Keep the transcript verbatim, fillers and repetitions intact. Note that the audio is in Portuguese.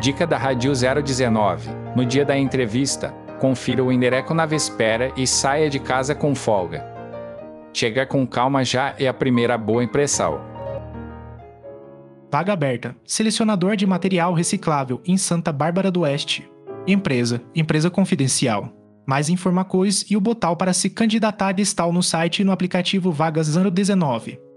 Dica da Rádio zero dezenove. No dia da entrevista, confira o endereço na véspera e saia de casa com folga. Chegar com calma já é a primeira boa impressão. Vaga aberta. Selecionador de material reciclável em Santa Bárbara do Oeste. Empresa. Empresa confidencial. Mais informações e o botão para se candidatar está no site e no aplicativo Vagas zero dezenove.